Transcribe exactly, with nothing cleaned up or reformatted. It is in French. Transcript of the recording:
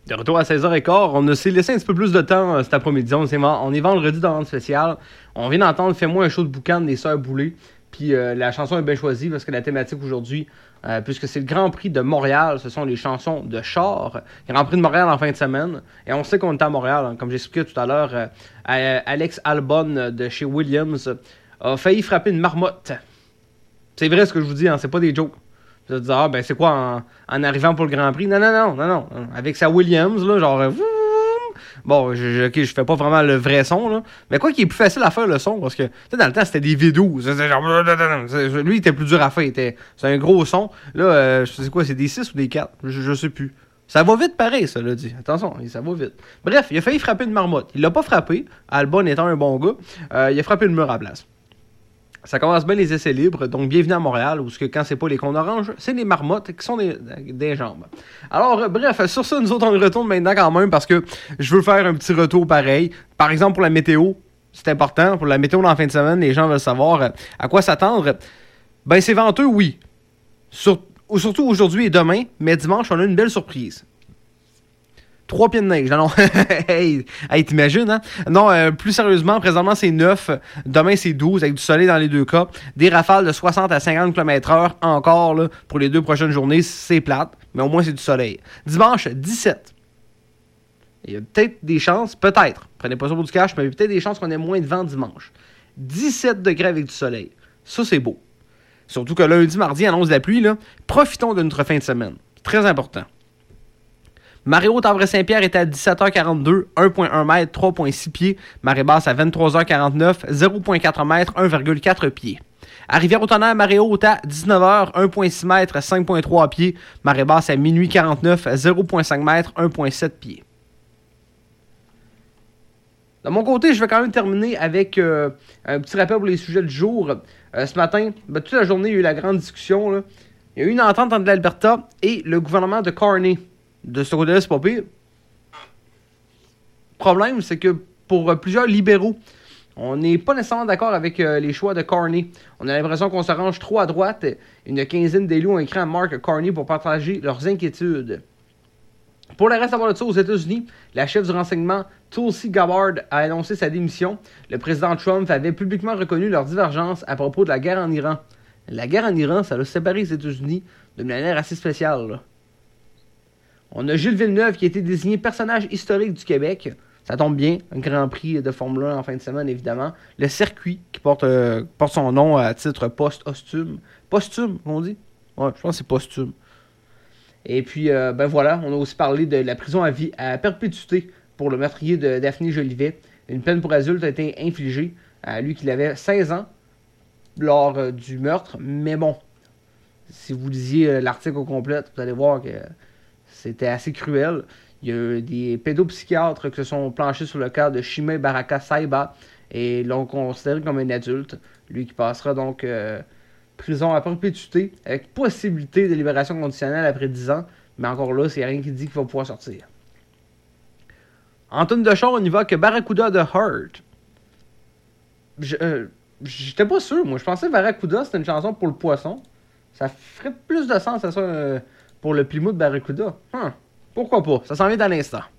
De retour à seize heures quinze, on s'est laissé un petit peu plus de temps euh, cet après-midi. On est, on est vendredi dans le spécial. On vient d'entendre Fais-moi un show de boucan des Sœurs Boulay. Puis euh, la chanson est bien choisie parce que la thématique aujourd'hui, euh, puisque c'est le Grand Prix de Montréal, ce sont les chansons de char. Grand Prix de Montréal en fin de semaine. Et on sait qu'on est à Montréal. Hein. Comme j'expliquais tout à l'heure, euh, Alex Albon de chez Williams a failli frapper une marmotte. C'est vrai ce que je vous dis, hein, c'est pas des jokes. Vous allez dire, ah ben c'est quoi en, en arrivant pour le Grand Prix? Non, non, non, non, non. Avec sa Williams, là, genre... Euh, bon, je, je, okay, je fais pas vraiment le vrai son, là. Mais quoi qu'il est plus facile à faire le son, parce que, tu sais, dans le temps, c'était des vidéos. Genre, lui, il était plus dur à faire. Était, c'est un gros son. Là, euh, je sais quoi, c'est des six ou des quatre? Je, je sais plus. Ça va vite pareil, ça, là, dit. Attention, ça va vite. Bref, il a failli frapper une marmotte. Il l'a pas frappé. Albon étant un bon gars, euh, il a frappé le mur à la place. Ça commence bien les essais libres, donc bienvenue à Montréal, où ce que quand c'est pas les cônes oranges, c'est les marmottes qui sont des, des jambes. Alors, euh, bref, sur ça, nous autres, on retourne maintenant quand même, parce que je veux faire un petit retour pareil. Par exemple, pour la météo, c'est important, pour la météo dans la fin de semaine, les gens veulent savoir euh, à quoi s'attendre. Ben, c'est venteux, oui. Sur, surtout aujourd'hui et demain, mais dimanche, on a une belle surprise. Trois pieds de neige. Non, non. hey, hey, t'imagines, hein? Non, euh, plus sérieusement, présentement, c'est neuf. Demain, c'est douze, avec du soleil dans les deux cas. Des rafales de soixante à cinquante kilomètres heure encore, là, pour les deux prochaines journées. C'est plate, mais au moins, c'est du soleil. Dimanche, dix-sept. Il y a peut-être des chances, peut-être. Prenez pas ça pour du cash, mais il y a peut-être des chances qu'on ait moins de vent dimanche. dix-sept degrés avec du soleil. Ça, c'est beau. Surtout que lundi, mardi, annonce de la pluie, là. Profitons de notre fin de semaine. C'est très important. Marée haute à Vrai-Saint-Pierre est à dix-sept heures quarante-deux, un virgule un mètres, trois virgule six pieds. Marée basse à vingt-trois heures quarante-neuf, zéro virgule quatre mètres, un virgule quatre pieds. À Rivière-au-Tonnerre, marée haute à dix-neuf heures, un virgule six mètres, cinq virgule trois pieds. Marée basse à minuit quarante-neuf, zéro virgule cinq mètres, un virgule sept pieds. De mon côté, je vais quand même terminer avec euh, un petit rappel pour les sujets du jour. Euh, ce matin, ben, toute la journée, il y a eu la grande discussion. Là. Il y a eu une entente entre l'Alberta et le gouvernement de Carney. De ce côté-là, c'est pas pire. Le problème, c'est que pour euh, plusieurs libéraux, on n'est pas nécessairement d'accord avec euh, les choix de Carney. On a l'impression qu'on s'arrange trop à droite. Une quinzaine d'élus ont écrit à Mark Carney pour partager leurs inquiétudes. Pour le reste, à voir de ça, aux États-Unis, la chef du renseignement, Tulsi Gabbard, a annoncé sa démission. Le président Trump avait publiquement reconnu leur divergence à propos de la guerre en Iran. La guerre en Iran, ça a séparé les États-Unis de manière assez spéciale, là. On a Gilles Villeneuve qui a été désigné personnage historique du Québec. Ça tombe bien, un Grand Prix de Formule un en fin de semaine, évidemment. Le circuit qui porte, euh, porte son nom à titre post-posthume. Posthume, on dit? Ouais, je pense que c'est posthume. Et puis, euh, ben voilà, on a aussi parlé de la prison à vie à perpétuité pour le meurtrier de Daphné Jolivet. Une peine pour adulte a été infligée à lui qui avait seize ans lors euh, du meurtre. Mais bon, si vous lisiez euh, l'article au complet, vous allez voir que c'était assez cruel. Il y a des pédopsychiatres qui se sont planchés sur le cas de Chimay Baraka Saiba et l'ont considéré comme un adulte. Lui qui passera donc euh, prison à perpétuité avec possibilité de libération conditionnelle après dix ans. Mais encore là, c'est rien qui dit qu'il va pouvoir sortir. En tune de char, on y va que Barracuda de Heart. Je, euh, j'étais pas sûr, moi. Je pensais que Barracuda, c'était une chanson pour le poisson. Ça ferait plus de sens à ça... Euh, pour le Plymouth Barracuda. Hum, pourquoi pas? Ça s'en vient dans l'instant.